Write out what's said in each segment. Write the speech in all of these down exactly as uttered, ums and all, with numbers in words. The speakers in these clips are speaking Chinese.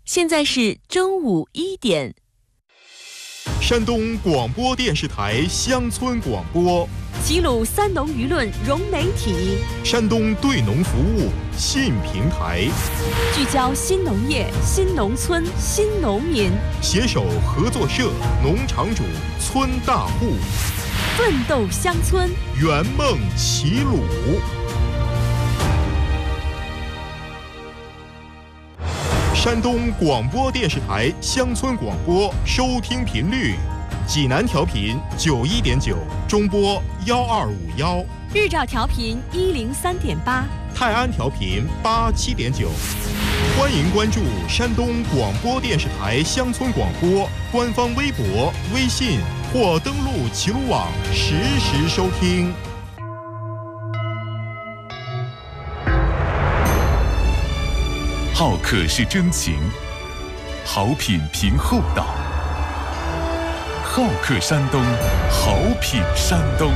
现在是中午一点。 山东广播电视台乡村广播， 齐鲁三农舆论融媒体， 山东对农服务新平台， 聚焦新农业、新农村、新农民， 携手合作社、农场主、村大户， 奋斗乡村， 圆梦齐鲁。山东广播电视台乡村广播收听频率：济南调频九一点九，中波幺二五幺； 日照调频一零三点八， 泰安调频八七点九。欢迎关注山东广播电视台乡村广播官方微博、微信或登录齐鲁网实时收听。 好客是真情，好品凭厚道。好客山东，好品山东。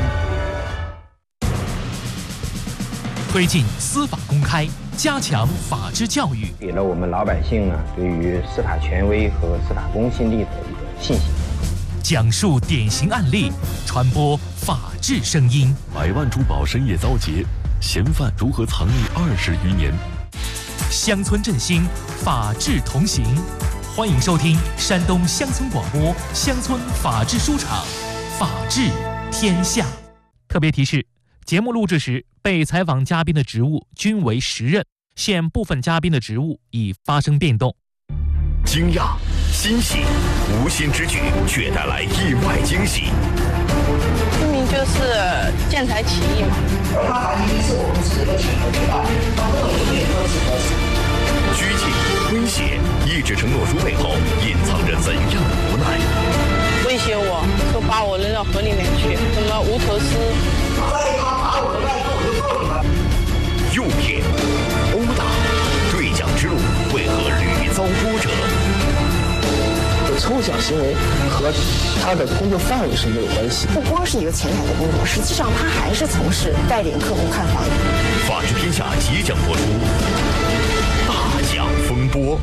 推进司法公开，加强法治教育， 给了我们老百姓呢对于司法权威和司法公信力的一个信心。 讲述典型案例，传播法治声音。 百万珠宝深夜遭劫，嫌犯如何藏匿二十余年？ 乡村振兴，法治同行。欢迎收听山东乡村广播乡村法治书场，法治天下。特别提示：节目录制时，被采访嘉宾的职务均为时任，现部分嘉宾的职务已发生变动。 惊讶、欣喜、无心之举却带来意外惊喜。 明明就是建材起义嘛。 他还以为是我们是这个铁的吧，他根本就没有说是合适。 拘禁、威胁，一纸承诺书背后隐藏着怎样的无奈？ 威胁我说把我扔到河里面去，什么无头尸。 在他打我的那一刻，我就揍你们。 诱骗、殴打，对讲之路为何屡遭波折？ 抽奖行为和他的工作范围是没有关系， 不光是一个前台的工作，实际上他还是从事带领客户看房。 法治天下即将播出，大奖风波，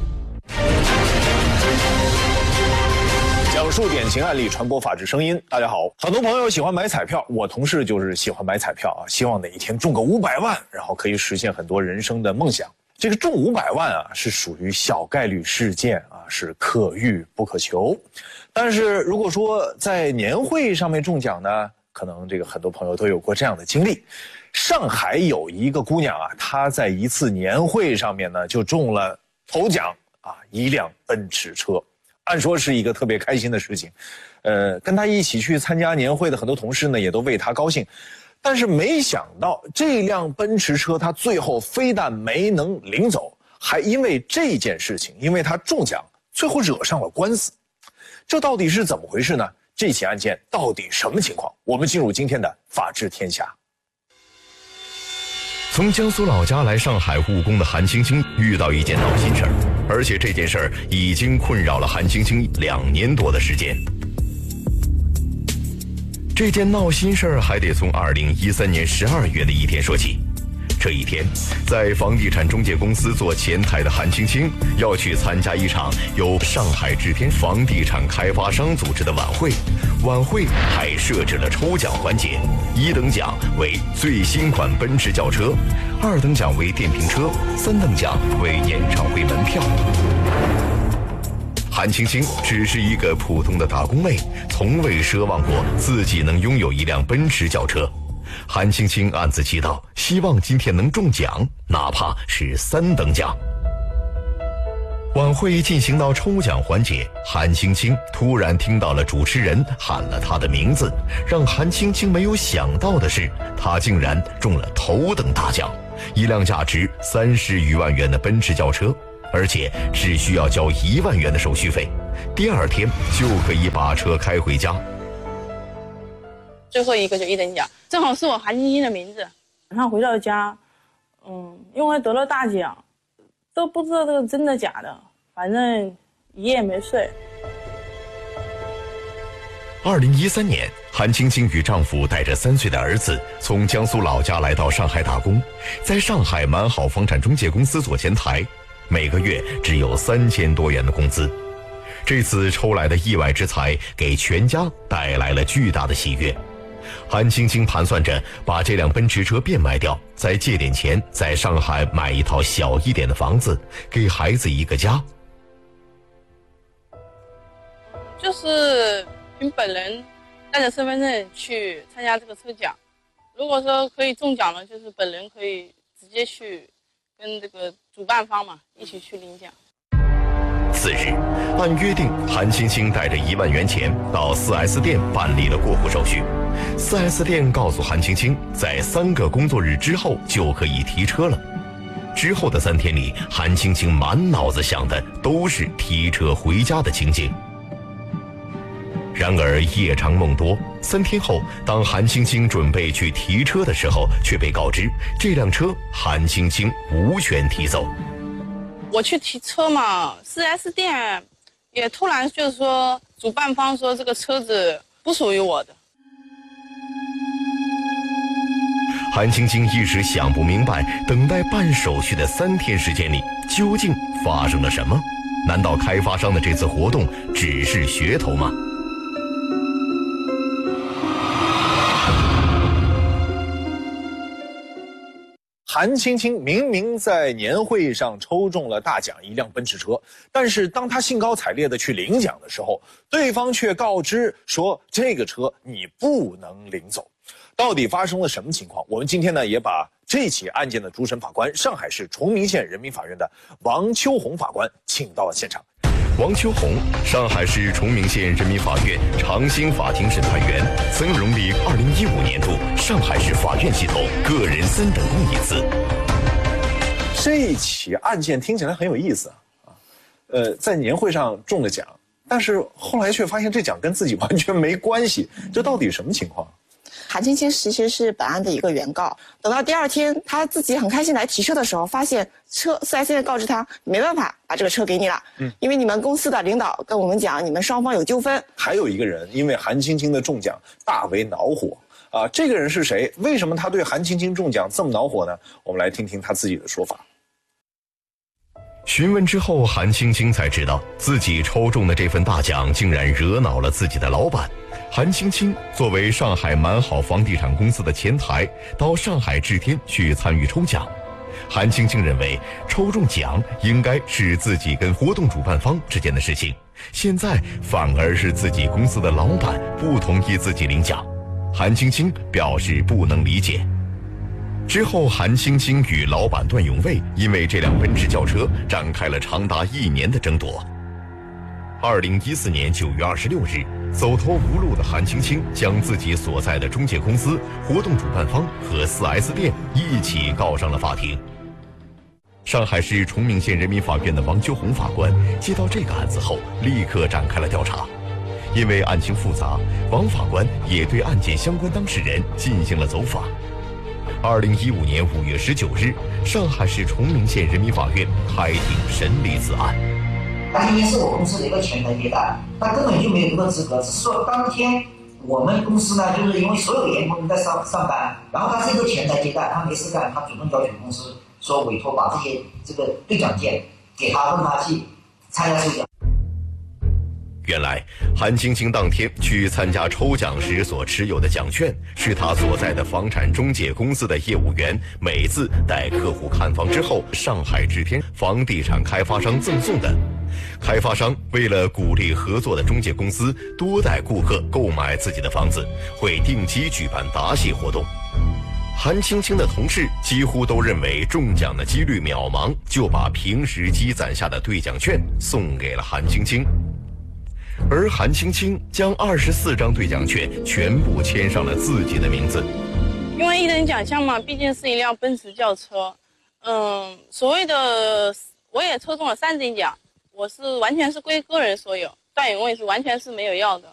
讲述典型案例，传播法治声音。大家好，很多朋友喜欢买彩票，我同事就是喜欢买彩票啊，希望哪一天中个五百万，然后可以实现很多人生的梦想。这个中五百万啊，是属于小概率事件啊，是可遇不可求。但是如果说在年会上面中奖呢，可能这个很多朋友都有过这样的经历。上海有一个姑娘啊，她在一次年会上面呢，就中了头奖啊，一辆奔驰车。按说是一个特别开心的事情，呃，跟她一起去参加年会的很多同事呢，也都为她高兴。但是没想到这辆奔驰车他最后非但没能领走，还因为这件事情，因为他中奖，最后惹上了官司。这到底是怎么回事呢？这起案件到底什么情况？我们进入今天的法治天下。 从江苏老家来上海务工的韩青青遇到一件闹心事儿，而且这件事儿已经困扰了韩青青两年多的时间。这件闹心事儿还得从二零一三年十二月的一天说起。这一天，在房地产中介公司做前台的韩青青要去参加一场由上海志天房地产开发商组织的晚会，晚会还设置了抽奖环节，一等奖为最新款奔驰轿车，二等奖为电瓶车，三等奖为演唱会门票。韩青青只是一个普通的打工妹，从未奢望过自己能拥有一辆奔驰轿车。韩青青暗自祈祷，希望今天能中奖，哪怕是三等奖。晚会进行到抽奖环节，韩青青突然听到了主持人喊了她的名字，让韩青青没有想到的是，她竟然中了头等大奖，一辆价值三十余万元的奔驰轿车。而且只需要交一万元的手续费，第二天就可以把车开回家。 最后一个就一等奖，正好是我韩青青的名字。 晚上回到家，嗯，因为得了大奖，都不知道这个真的假的，反正一夜没睡。 二零一三年，韩青青与丈夫带着三岁的儿子从江苏老家来到上海打工，在上海满好房产中介公司做前台。 每个月只有三千多元的工资。这次抽来的意外之财给全家带来了巨大的喜悦。韩青青盘算着把这辆奔驰车变卖掉，再借点钱在上海买一套小一点的房子，给孩子一个家。 就是凭本人带着身份证去参加这个抽奖，如果说可以中奖了，就是本人可以直接去跟这个主办方嘛一起去领奖。 次日，按约定，韩青青带着一万元钱到 四 S 店办理了过户手续。四 S 店告诉韩青青，在三个工作日之后就可以提车了。之后的三天里，韩青青满脑子想的都是提车回家的情景。然而夜长梦多，三天后，当韩青青准备去提车的时候，却被告知这辆车韩青青无权提走。 我去提车嘛， 四 S 店也突然就是说，主办方说这个车子不属于我的。 韩青青一时想不明白，等待办手续的三天时间里，究竟发生了什么？难道开发商的这次活动只是噱头吗？ 韩青青明明在年会上抽中了大奖，一辆奔驰车，但是当他兴高采烈地去领奖的时候，对方却告知说这个车你不能领走。到底发生了什么情况？我们今天呢也把这起案件的主审法官，上海市崇明县人民法院的王秋红法官请到了现场。 王秋红，上海市崇明县人民法院长兴法庭审判员，曾荣领二零一五年度上海市法院系统个人三等功一次。 这起案件听起来很有意思啊，呃，在年会上中了奖，但是后来却发现这奖跟自己完全没关系，这到底什么情况？ 韩青青其实是本案的一个原告，等到第二天他自己很开心来提车的时候，发现车 四 S 店告知他没办法把这个车给你了，嗯，因为你们公司的领导跟我们讲，你们双方有纠纷。 还有一个人因为韩青青的中奖大为恼火啊，这个人是谁？为什么他对韩青青中奖这么恼火呢？我们来听听他自己的说法。 询问之后，韩青青才知道自己抽中的这份大奖竟然惹恼了自己的老板。韩青青作为上海满好房地产公司的前台，到上海制天去参与抽奖。韩青青认为抽中奖应该是自己跟活动主办方之间的事情，现在反而是自己公司的老板不同意自己领奖。韩青青表示不能理解。之后，韩青青与老板段永卫因为这辆奔驰轿车展开了长达一年的争夺。二零一四年九月二十六日，走投无路的韩青青将自己所在的中介公司、活动主办方和 四 S 店一起告上了法庭。上海市崇明县人民法院的王秋红法官接到这个案子后，立刻展开了调查。因为案情复杂，王法官也对案件相关当事人进行了走访。二零一五年五月十九日，上海市崇明县人民法院开庭审理此案。 韩青青是我公司的一个前台接待，他根本就没有这个资格，只是说当天我们公司呢，就是因为所有的员工都在上上班，然后他是一个前台接待，他没事干，他主动要求公司说委托把这些这个兑奖件给他，让他去参加抽奖。 原来，韩青青当天去参加抽奖时所持有的奖券，是他所在的房产中介公司的业务员每次带客户看房之后，上海制天房地产开发商赠送的。开发商为了鼓励合作的中介公司多带顾客购买自己的房子，会定期举办答谢活动。韩青青的同事几乎都认为中奖的几率渺茫，就把平时积攒下的兑奖券送给了韩青青。而韩青青将二十四张兑奖券全部签上了自己的名字。 因为一等奖项嘛，毕竟是一辆奔驰轿车，嗯，所谓的我也抽中了三等奖，我是完全是归个人所有，段永卫是完全是没有要的。